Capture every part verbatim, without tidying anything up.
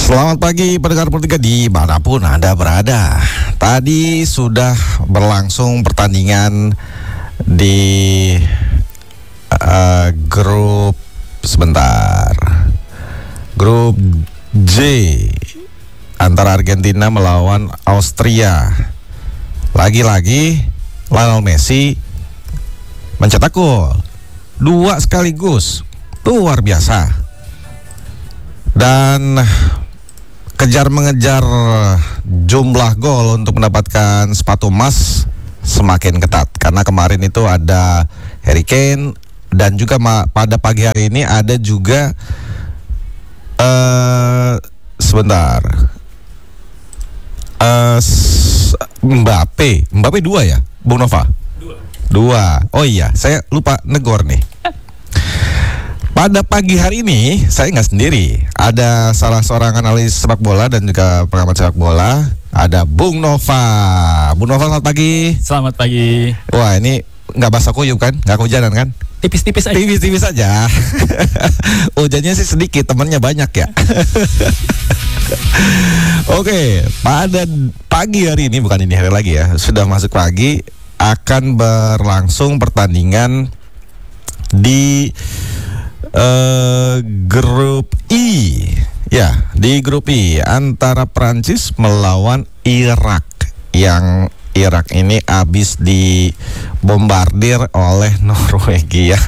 Selamat pagi pendengar Pertiga dimanapun Anda berada. Tadi sudah berlangsung pertandingan di uh, grup sebentar grup J antara Argentina melawan Austria. Lagi-lagi Lionel Messi mencetak gol dua sekaligus, luar biasa. Dan kejar mengejar jumlah gol untuk mendapatkan sepatu emas semakin ketat karena kemarin itu ada Harry Kane dan juga ma- pada pagi hari ini ada juga uh, sebentar uh, Mbappe Mbappe dua ya Bung Nova dua. dua oh iya saya lupa negor nih. Pada pagi hari ini saya nggak sendiri, ada salah seorang analis sepak bola dan juga pengamat sepak bola, ada Bung Nova. Bung Nova, selamat pagi. Selamat pagi. Wah, ini nggak basah kuyup kan, nggak kehujanan kan? Tipis-tipis aja. Tipis-tipis aja. Hujannya sih sedikit, temannya banyak ya. Oke, pada pagi hari ini, bukan ini hari lagi ya, sudah masuk pagi, akan berlangsung pertandingan di Uh, grup I, ya di grup I antara Prancis melawan Irak, yang Irak ini habis dibombardir oleh Norwegia.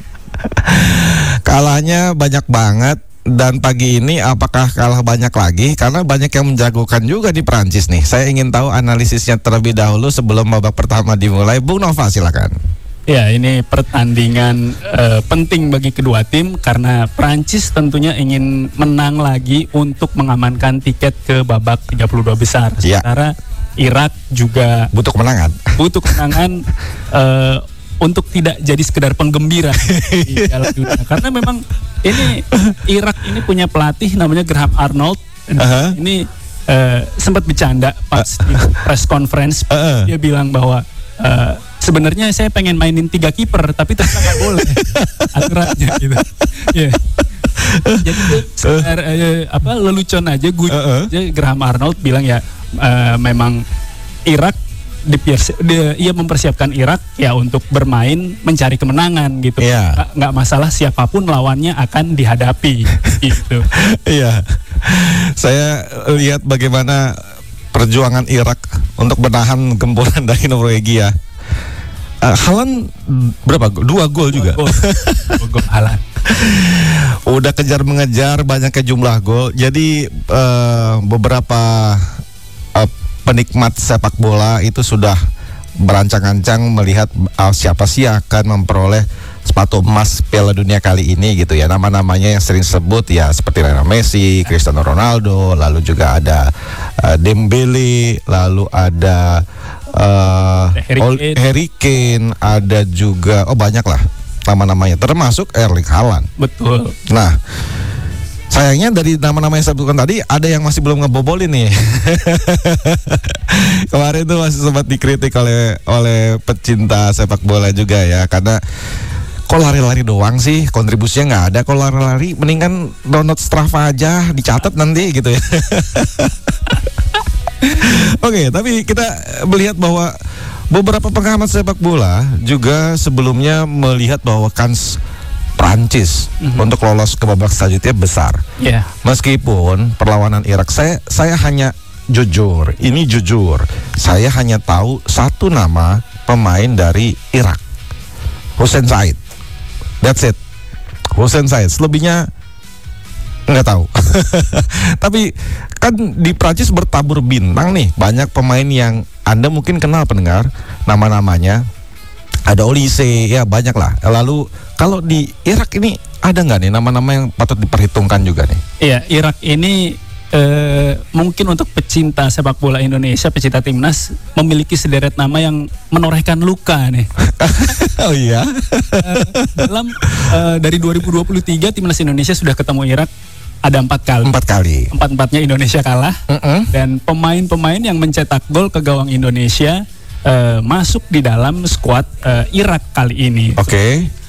Kalahnya banyak banget. Dan pagi ini apakah kalah banyak lagi? Karena banyak yang menjagokan juga di Prancis nih. Saya ingin tahu analisisnya terlebih dahulu sebelum babak pertama dimulai. Bung Nova, silakan. Ya, ini pertandingan uh, penting bagi kedua tim karena Prancis tentunya ingin menang lagi untuk mengamankan tiket ke babak tiga puluh dua besar. Ya. Sementara Irak juga butuh kemenangan. Butuh kemenangan uh, untuk tidak jadi sekedar penggembira di Piala Dunia. Karena memang ini Irak ini punya pelatih namanya Graham Arnold. Uh-huh. Ini uh, sempat bercanda pas uh. di press conference. Uh-uh. Dia bilang bahwa uh, sebenarnya saya pengen mainin tiga kiper, tapi ternyata nggak boleh aturannya gitu. Yeah. Jadi sekedar uh, apa lelucon aja, gue uh-uh. aja Graham Arnold bilang ya uh, memang Irak dipiers- dia, ia mempersiapkan Irak ya untuk bermain mencari kemenangan gitu. Yeah. Nggak, nggak masalah siapapun lawannya akan dihadapi gitu. Iya. Saya lihat bagaimana perjuangan Irak untuk menahan gempuran dari Norwegia. Uh, Haaland berapa gol? Dua gol juga. Dua gol Haaland. Udah kejar mengejar banyaknya jumlah gol. Jadi uh, beberapa uh, penikmat sepak bola itu sudah berancang-ancang melihat uh, siapa sih yang akan memperoleh sepatu emas Piala Dunia kali ini gitu ya. Nama-namanya yang sering sebut ya seperti Lionel Messi, Cristiano Ronaldo, lalu juga ada uh, Dembele, lalu ada Uh, Harry Kane. Harry Kane, ada juga oh banyak lah nama-namanya termasuk Erling Haaland. Betul. Nah, sayangnya dari nama-nama yang saya sebutkan tadi ada yang masih belum ngebobolin nih. Kemarin tuh masih sempat dikritik oleh oleh pecinta sepak bola juga ya, karena kok lari-lari doang sih, kontribusinya nggak ada. Kok lari-lari, mendingan download Strava aja, dicatat nanti gitu ya. Oke, okay, tapi kita melihat bahwa beberapa pengamat sepak bola juga sebelumnya melihat bahwa kans Prancis mm-hmm. untuk lolos ke babak selanjutnya besar. Yeah. Meskipun perlawanan Irak, saya saya hanya jujur, ini jujur, saya hanya tahu satu nama pemain dari Irak, Hussein Said. That's it, Hussein Said. Selebihnya nggak tahu. Tapi kan di Prancis bertabur bintang nih, banyak pemain yang Anda mungkin kenal pendengar nama-namanya. Ada Olise, ya banyak lah. Lalu kalau di Irak ini ada nggak nih nama-nama yang patut diperhitungkan juga nih? Iya, Irak ini eh, mungkin untuk pecinta sepak bola Indonesia, pecinta timnas memiliki sederet nama yang menorehkan luka nih. Oh iya. eh, dalam eh, dari dua ribu dua puluh tiga timnas Indonesia sudah ketemu Irak ada empat kali. Empat kali. Empat-empatnya Indonesia kalah. Uh-uh. Dan pemain-pemain yang mencetak gol ke gawang Indonesia uh, masuk di dalam skuad uh, Irak kali ini. Oke. Okay.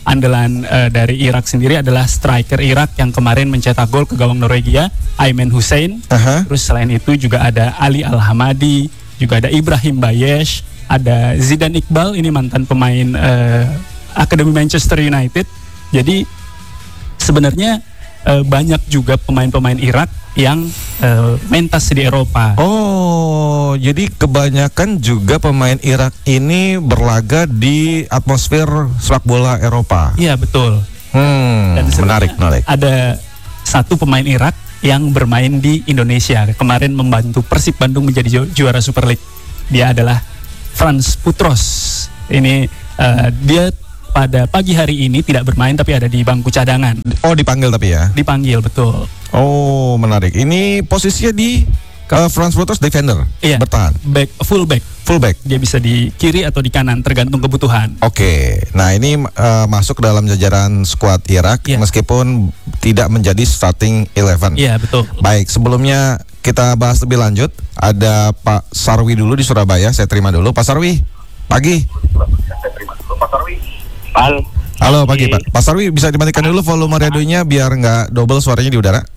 andalan uh, dari Irak sendiri adalah striker Irak yang kemarin mencetak gol ke gawang Norwegia, Ayman Hussein. Uh-huh. Terus selain itu juga ada Ali Al-Hamadi, juga ada Ibrahim Bayesh, ada Zidane Iqbal, ini mantan pemain uh, Akademi Manchester United. Jadi sebenarnya uh, banyak juga pemain-pemain Irak yang uh, mentas di Eropa. Oh, jadi kebanyakan juga pemain Irak ini berlaga di atmosfer sepak bola Eropa. Iya, betul. Hmm, Dan menarik, menarik. Ada satu pemain Irak yang bermain di Indonesia. Kemarin membantu Persib Bandung menjadi ju- juara Super League. Dia adalah Frans Putros. Ini uh, dia pada pagi hari ini tidak bermain tapi ada di bangku cadangan. Oh, dipanggil tapi ya? Dipanggil, betul. Oh, menarik. Ini posisinya di uh, Frans Putros defender, iya, bertahan. Back, full back. Full back. Dia bisa di kiri atau di kanan tergantung kebutuhan. Oke. Nah, ini uh, masuk dalam jajaran skuad Irak, yeah, meskipun tidak menjadi starting eleven. Iya, betul. Baik, sebelumnya kita bahas lebih lanjut. Ada Pak Sarwi dulu di Surabaya. Saya terima dulu. Pak Sarwi, pagi. Saya terima dulu Pak Sarwi. Halo. Halo, pagi Pak. Pak Sarwi, bisa dimatikan dulu volume radionya biar nggak double suaranya di udara.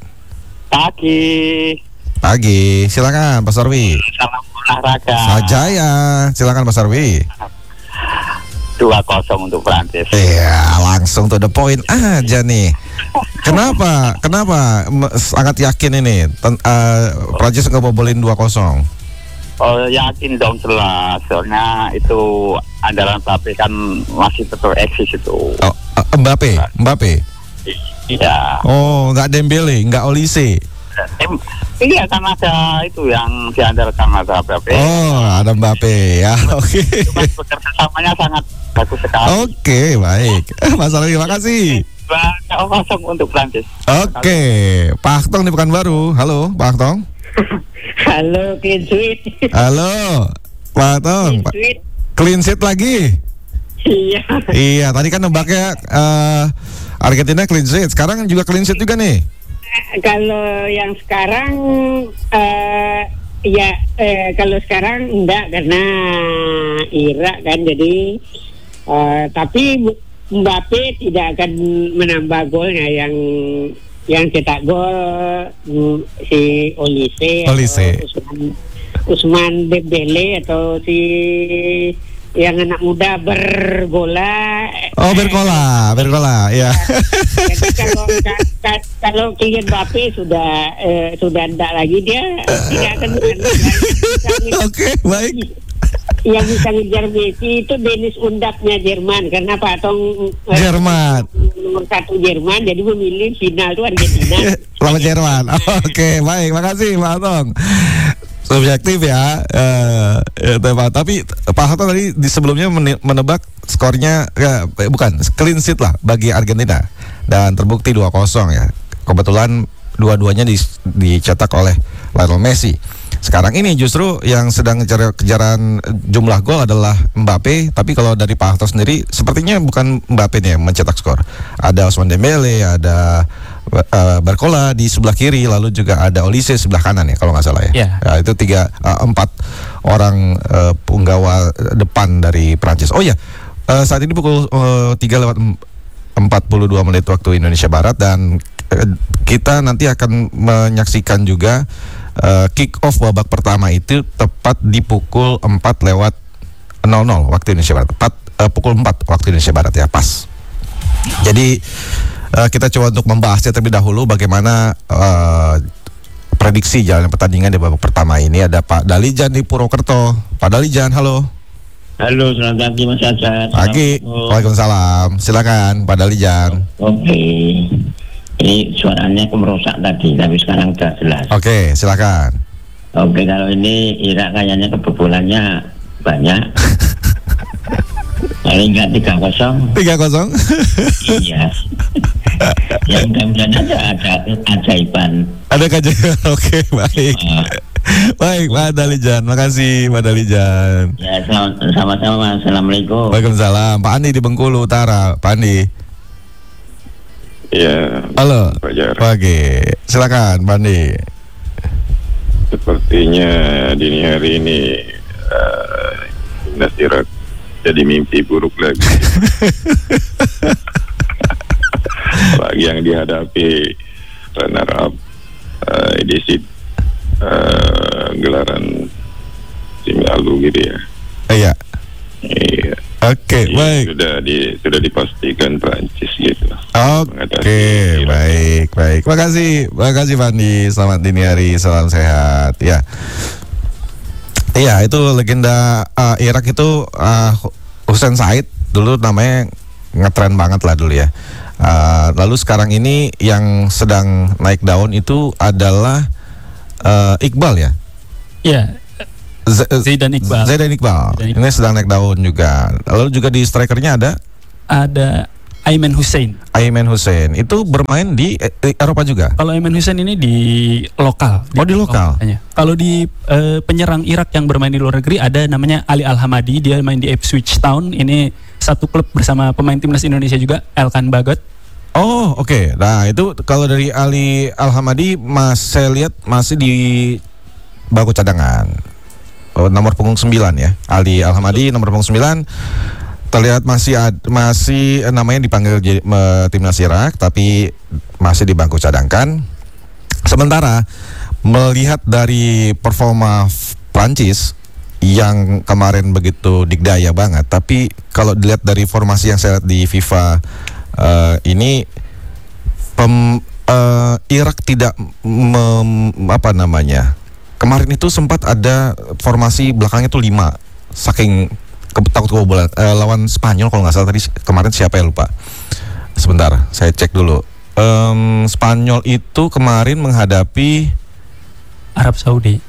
Pagi. Pagi, silakan Pak Sarwi. Salam olahraga. Sajaya, silakan Pak Sarwi. dua kosong untuk Prancis. Iya, langsung to the point aja nih. Kenapa? Kenapa sangat yakin ini Ten- uh, Prancis ngebobolin dua kosong? Oh, yakin dong, jelas. Soalnya itu andalan Mbappe kan masih tetap eksis itu. Oh, uh, Mbappe, Mbappe. Iya. Oh, nggak Dembele, nggak Olise. Em, iya, kan ada itu yang diandalkan ada Mbappe. Oh, ada Mbappe ya. Oke. Okay. Cuma bekerja samanya sangat bagus sekali. Oke, okay, baik. Mas Sarwi, terima kasih. dua kosong untuk Prancis. Oke, okay. Pak Aktong di Pekanbaru. Halo, Pak Aktong. Halo, clean sheet. Halo, Pak Aktong. Clean sheet. Clean sheet lagi. Iya. Iya, tadi kan nebaknya uh, Argentina clean sheet. Sekarang juga clean sheet juga nih. Kalau yang sekarang uh, ya eh, kalau sekarang enggak karena Irak kan, jadi uh, tapi Mbappe tidak akan menambah golnya. Yang yang cetak gol mm, si Olise, Olise. atau Usman, Usman Dembele atau si yang anak muda bergola. Oh, bergola, bergola, ya. Jadi kalau ka- ka- kalau Kylian Mbappe sudah eh, sudah tidak lagi, dia tidak akan menang. Oke, baik. Yang bisa ngejar Messi itu Dennis Undapnya Jerman, karena Pak Tong eh, Jerman nomor satu Jerman, jadi memilih final itu Argentina. lawan Jerman. Oke, baik, makasih Pak Aktong. Subjektif ya, uh, ya, tapi Pak Hato tadi di sebelumnya menebak skornya ya, bukan clean sheet lah bagi Argentina dan terbukti dua kosong ya. Kebetulan dua-duanya di, dicetak oleh Lionel Messi. Sekarang ini justru yang sedang ngejar kejaran jumlah gol adalah Mbappe, tapi kalau dari Pak Hato sendiri sepertinya bukan Mbappe nih yang mencetak skor. Ada Ousmane Dembele, ada uh, Barcola di sebelah kiri, lalu juga ada Olise sebelah kanan ya kalau nggak salah ya. Yeah. Ya, itu tiga uh, empat orang uh, punggawa depan dari Prancis. Oh ya, uh, saat ini pukul uh, tiga lewat empat puluh dua menit waktu Indonesia Barat, dan uh, kita nanti akan menyaksikan juga Uh, kick off babak pertama itu tepat di pukul empat lewat nol nol waktu Indonesia Barat. Tepat uh, pukul empat waktu Indonesia Barat ya, pas. Jadi uh, kita coba untuk membahasnya terlebih dahulu bagaimana uh, prediksi jalannya pertandingan di babak pertama ini. Ada Pak Dalijan di Purwokerto. Pak Dalijan, halo. Halo, selamat pagi Mas Azhar. Pagi. Waalaikumsalam. Silakan Pak Dalijan. Oke. Ini suaranya kemerosak tadi, tapi sekarang sudah jelas. Oke, silakan. Oke, kalau ini Irak kayaknya kebobolannya banyak. Paling nggak tiga kosong. Tiga kosong. Iya. Ya mudah-mudahan ada ada ajaiban. Ada keajaiban. Oke, baik. Uh, Baik, Pak Dalijan. Makasih Pak Dalijan. ya, sama-sama. Assalamualaikum. Waalaikumsalam. Pak Andi di Bengkulu Utara. Pak Andi. Ya, Halo. Fajar. Pagi. Silakan, Pak Andi. Sepertinya dini hari ini uh, timnas Irak jadi mimpi buruk lagi. yang dihadapi runner up uh, edisi uh, gelaran musim lalu gitu ya. Iya. Iya. Oke, Iya, baik. Sudah di sudah dipastikan Prancis gitu. Oke, Mengatasi Irak. baik, baik. Makasih, makasih Fandi. Selamat dini hari, salam sehat. Ya, iya itu legenda uh, Irak itu uh, Hussein Said dulu namanya ngetren banget lah dulu ya. Uh, lalu sekarang ini yang sedang naik daun itu adalah uh, Iqbal ya. Ya, Z- Zaidan Iqbal. Zaidan Iqbal. Zaidan Iqbal. Ini sedang naik daun juga. Lalu juga di strikernya ada Ada Aiman Hussein. Aiman Hussein. Itu bermain di eh, Eropa juga. Kalau Aiman Hussein ini di lokal. Oh, di lokal. Makanya. Kalau di eh, penyerang Irak yang bermain di luar negeri ada namanya Ali Al-Hamadi, dia main di Ipswich Town. Ini satu klub bersama pemain timnas Indonesia juga, Elkan Bagot. Oh, oke. Nah, itu kalau dari Ali Al-Hamadi mas saya lihat masih di bangku cadangan. Oh, nomor punggung sembilan ya. Ali Al-Hamadi nomor punggung sembilan. Terlihat masih ad, masih eh, namanya dipanggil jadi, me, timnas Irak tapi masih di bangku cadangkan. Sementara melihat dari performa F- Prancis yang kemarin begitu dikdaya banget, tapi kalau dilihat dari formasi yang saya lihat di FIFA uh, ini pem, uh, Irak tidak mem, apa namanya kemarin itu sempat ada formasi belakangnya tuh lima saking ke, takut kebobolan uh, lawan Spanyol kalau nggak salah tadi kemarin siapa ya lupa sebentar saya cek dulu um, Spanyol itu kemarin menghadapi Arab Saudi.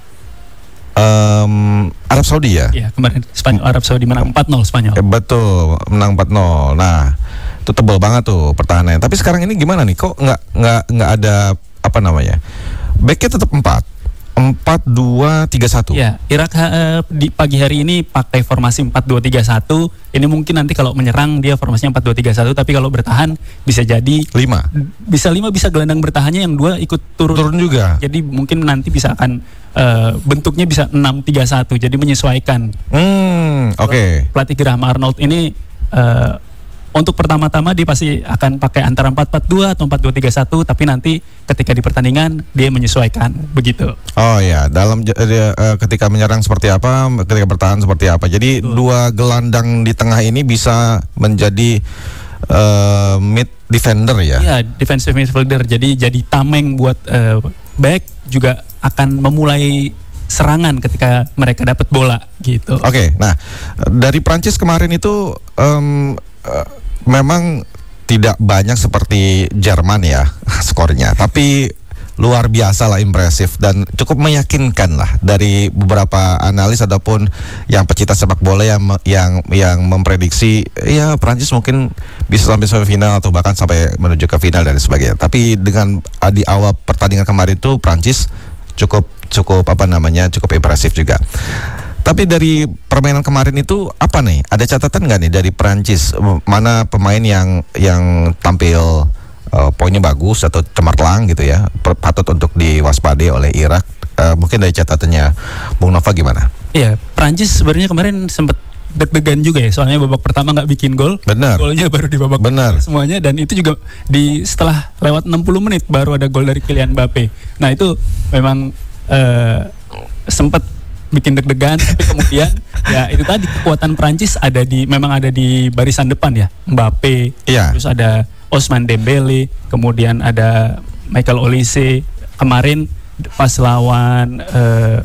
um, Arab Saudi ya. Ya, kemarin Spanyol Arab Saudi menang empat nol Spanyol. Eh, betul, menang empat nol. Nah, itu tebal banget tuh pertahanannya. Tapi sekarang ini gimana nih? Kok nggak nggak nggak ada apa namanya? Backnya tetap empat, empat dua tiga satu. Ya, Irak uh, di pagi hari ini pakai formasi empat dua tiga satu. Ini mungkin nanti kalau menyerang dia formasinya empat dua tiga satu, tapi kalau bertahan bisa jadi Lima. bisa lima bisa gelandang bertahannya yang dua ikut turun. Turun juga. Jadi mungkin nanti bisa akan uh, bentuknya bisa enam tiga satu. Jadi menyesuaikan. Hmm, oke. Okay. Pelatih Graham Arnold ini uh, untuk pertama-tama dia pasti akan pakai antara empat empat dua atau empat dua tiga satu, tapi nanti ketika di pertandingan dia menyesuaikan begitu. Oh ya, dalam j- dia, eh, ketika menyerang seperti apa, ketika bertahan seperti apa. Jadi Betul. dua gelandang di tengah ini bisa menjadi eh, mid defender ya. Iya, defensive midfielder. Jadi jadi tameng buat uh, back juga akan memulai serangan ketika mereka dapat bola gitu. Oke, nah dari Prancis kemarin itu em, eh, memang tidak banyak seperti Jerman ya skornya, tapi luar biasa lah impresif dan cukup meyakinkan lah dari beberapa analis ataupun yang pecinta sepak bola yang me- yang yang memprediksi ya Prancis mungkin bisa sampai semifinal atau bahkan sampai menuju ke final dan sebagainya. Tapi dengan ah, di awal pertandingan kemarin itu Prancis cukup cukup apa namanya cukup impresif juga. Tapi dari permainan kemarin itu apa nih? Ada catatan nggak nih dari Prancis? Mana pemain yang yang tampil uh, poinnya bagus atau cemerlang gitu ya? Patut untuk diwaspadai oleh Irak. Uh, mungkin dari catatannya Bung Nova gimana? Iya, Prancis sebenarnya kemarin sempat deg-degan juga ya, soalnya babak pertama nggak bikin gol. Benar. Golnya baru di babak Benar. semuanya, dan itu juga di setelah lewat enam puluh menit baru ada gol dari Kylian Mbappe. Nah itu memang uh, sempat bikin deg-degan, tapi kemudian ya itu tadi kekuatan Prancis ada di memang ada di barisan depan ya, Mbappe, Iya. terus ada Ousmane Dembele, kemudian ada Michael Olise. Kemarin pas lawan uh,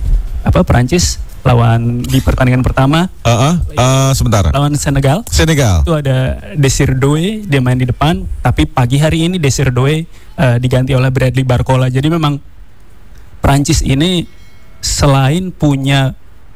apa Prancis lawan di pertandingan pertama Uh, uh, uh, sebentar. lawan Senegal Senegal. itu ada Desir Doué, dia main di depan, tapi pagi hari ini Desir Doué uh, diganti oleh Bradley Barcola. Jadi memang Prancis ini selain punya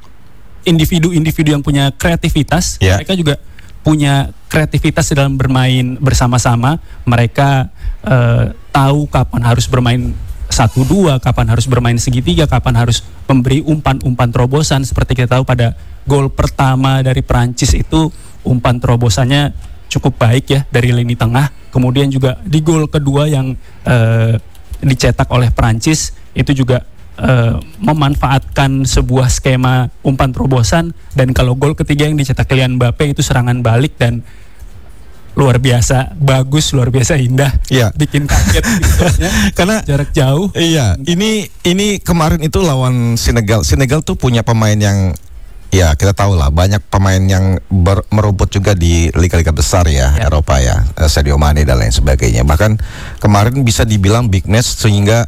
individu-individu yang punya kreativitas, Yeah. mereka juga punya kreativitas dalam bermain bersama-sama. Mereka uh, tahu kapan harus bermain satu dua, kapan harus bermain segitiga, kapan harus memberi umpan-umpan terobosan. Seperti kita tahu pada gol pertama dari Prancis itu umpan terobosannya cukup baik ya dari lini tengah. Kemudian juga di gol kedua yang uh, dicetak oleh Prancis itu juga uh, memanfaatkan sebuah skema umpan terobosan, dan kalau gol ketiga yang dicetak Kylian Mbappe itu serangan balik, dan luar biasa bagus, luar biasa indah, Iya. bikin kaget gitu ya. Karena Jarak jauh. iya, ini ini kemarin itu lawan Senegal. Senegal tuh punya pemain yang ya kita tahu lah, banyak pemain yang ber, merumput juga di liga-liga besar ya, Ya. Eropa ya, eh, Sadio Mane dan lain sebagainya. Bahkan kemarin bisa dibilang big match sehingga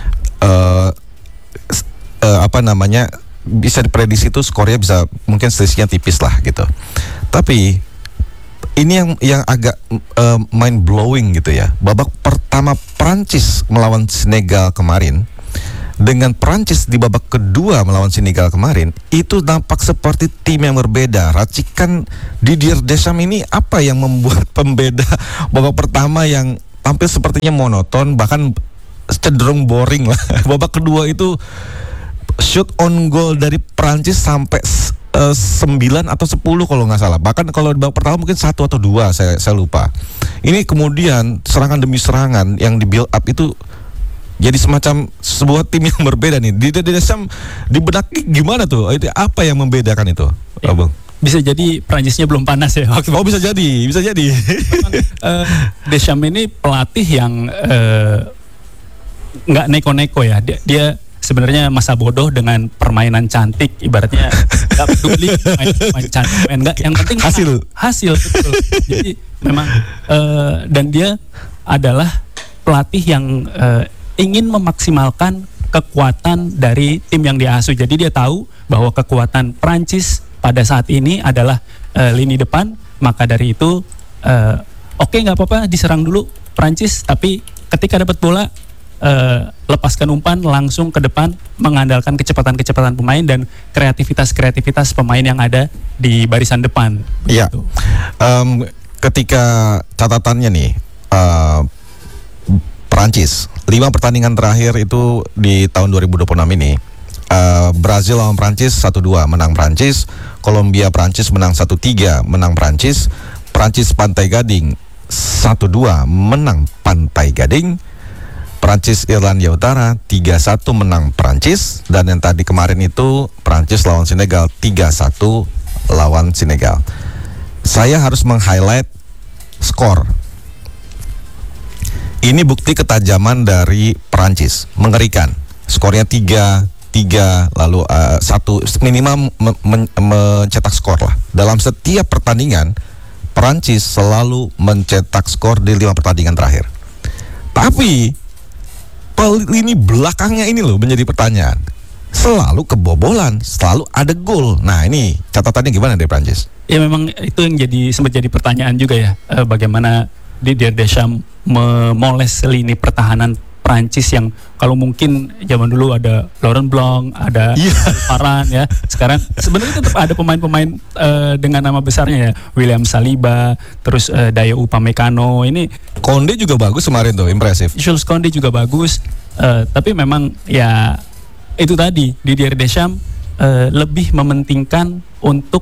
eh, s- eh, apa namanya bisa diprediksi itu skornya bisa mungkin selisihnya tipis lah gitu. Tapi ini yang yang agak uh, mind blowing gitu ya. Babak pertama Prancis melawan Senegal kemarin dengan Prancis di babak kedua melawan Senegal kemarin itu nampak seperti tim yang berbeda. Racikan Didier Deschamps ini apa yang membuat pembeda babak pertama yang tampil sepertinya monoton bahkan cenderung boring lah. Babak kedua itu shoot on goal dari Prancis sampai uh, sembilan atau sepuluh kalau nggak salah. Bahkan kalau di babak pertama mungkin satu atau dua, saya saya lupa. Ini kemudian serangan demi serangan yang di build up itu jadi semacam sebuah tim yang berbeda nih. Di Deschamps di benak gimana tuh? Itu apa yang membedakan itu, Ya. Abang? Bisa jadi Prancisnya belum panas ya waktu Oh bisa jadi, bisa jadi. uh, Deschamps ini pelatih yang uh, nggak neko-neko ya. Dia, dia sebenarnya masa bodoh dengan permainan cantik, ibaratnya nggak peduli main, main cantik, main nggak. Yang penting Hasil. hasil betul. Jadi memang uh, dan dia adalah pelatih yang uh, ingin memaksimalkan kekuatan dari tim yang dia asuh. Jadi dia tahu bahwa kekuatan Prancis pada saat ini adalah uh, lini depan, maka dari itu uh, oke okay, nggak apa-apa diserang dulu Prancis, tapi ketika dapat bola uh, lepaskan umpan langsung ke depan, mengandalkan kecepatan-kecepatan pemain dan kreativitas-kreativitas pemain yang ada di barisan depan. Iya. Gitu. Em, ketika catatannya nih, uh, Prancis lima pertandingan terakhir itu di tahun dua ribu dua puluh enam ini, uh, Brazil lawan Prancis satu dua menang Prancis, Kolombia Prancis menang satu tiga menang Prancis, Prancis Pantai Gading satu dua menang Pantai Gading, Prancis Irlandia Utara tiga satu menang Prancis, dan yang tadi kemarin itu Prancis lawan Senegal tiga satu lawan Senegal. Saya harus meng-highlight skor. Ini bukti ketajaman dari Prancis, mengerikan. Skornya tiga tiga lalu uh, satu minimal me- me- mencetak skor lah. Dalam setiap pertandingan Prancis selalu mencetak skor di lima pertandingan terakhir. Tapi pel- lini belakangnya ini loh menjadi pertanyaan. Selalu kebobolan, selalu ada gol. Nah, ini catatannya gimana dari Prancis? Ya memang itu yang jadi sempat jadi pertanyaan juga ya, eh, bagaimana Didier Deschamps memoles lini pertahanan Prancis yang kalau mungkin zaman dulu ada Laurent Blanc, ada Iya. Varane ya. Sekarang sebenarnya tetap ada pemain-pemain eh, dengan nama besarnya ya, William Saliba, terus eh, Dayo Upamecano. Ini Konde juga bagus kemarin tuh, impresif. Jules Koundé juga bagus, eh, tapi memang ya itu tadi Didier Deschamps eh, lebih mementingkan untuk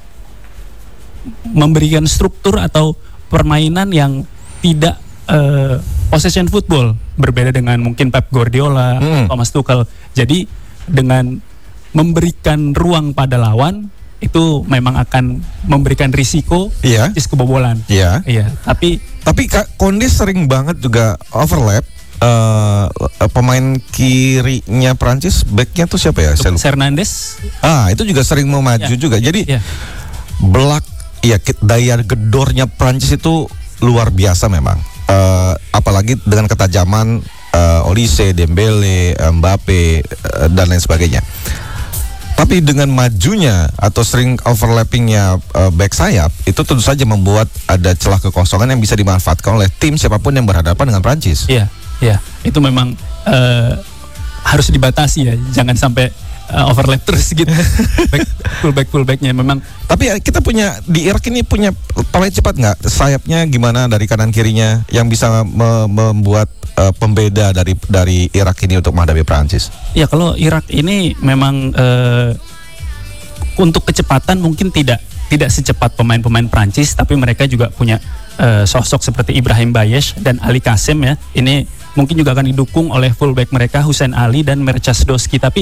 memberikan struktur atau permainan yang tidak uh, possession football, berbeda dengan mungkin Pep Guardiola, Hmm. Thomas Tuchel. Jadi dengan memberikan ruang pada lawan itu memang akan memberikan risiko Iya. is kebobolan. Iya. Iya, tapi Tapi Kak Konde sering banget juga overlap. eh, pemain kirinya Prancis, backnya tuh siapa ya? Saya lupa. Hernandez Ah, itu juga sering mau maju Ya. juga. Jadi ya belak, ya ki- daya gedornya Prancis itu luar biasa memang. Eh, apalagi dengan ketajaman eh, Olise, Dembele, Mbappe eh, dan lain sebagainya. Tapi dengan majunya atau sering overlappingnya eh, back sayap itu tentu saja membuat ada celah kekosongan yang bisa dimanfaatkan oleh tim siapapun yang berhadapan dengan Prancis. Iya, iya, itu memang eh, harus dibatasi ya, jangan sampai eh, overlap terus gitu. Back, fullback fullbacknya memang Tapi ya, kita punya di Irak ini punya pemain cepat nggak? Sayapnya gimana dari kanan kirinya yang bisa me- membuat eh, pembeda dari dari Irak ini untuk menghadapi Prancis? ya kalau Irak ini memang eh, untuk kecepatan mungkin tidak tidak secepat pemain-pemain Prancis, tapi mereka juga punya eh, sosok seperti Ibrahim Bayesh dan Ali Kassim ya. Ini mungkin juga akan didukung oleh fullback mereka Hussein Ali dan Merchas Doski. Tapi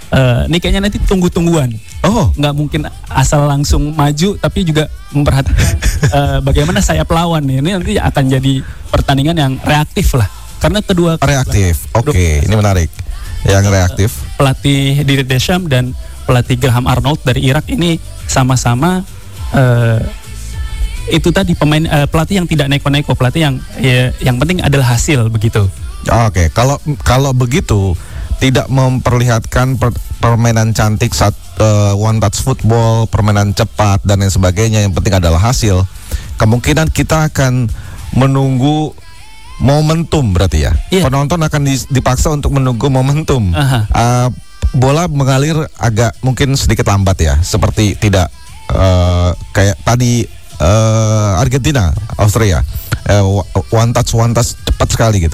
uh, ini kayaknya nanti tunggu-tungguan. Oh, Nggak mungkin asal langsung maju, tapi juga memperhatikan uh, bagaimana sayap lawan. Ini nanti akan jadi pertandingan yang reaktif lah. Karena kedua reaktif. Oke, okay, ini menarik. Yang reaktif. Pelatih Didier Deschamps dan pelatih Graham Arnold dari Irak ini sama-sama uh, itu tadi pemain uh, pelatih yang tidak neko-neko, pelatih yang ya, yang penting adalah hasil begitu. Oke, okay. kalau kalau begitu tidak memperlihatkan per, permainan cantik saat uh, one touch football, permainan cepat dan lain sebagainya, yang penting adalah hasil. Kemungkinan kita akan menunggu momentum berarti ya. Yeah. Penonton akan dipaksa untuk menunggu momentum. Uh, bola mengalir agak mungkin sedikit lambat ya, seperti tidak uh, kayak tadi uh, Argentina, Austria. Uh, one touch one touch cepat sekali gitu.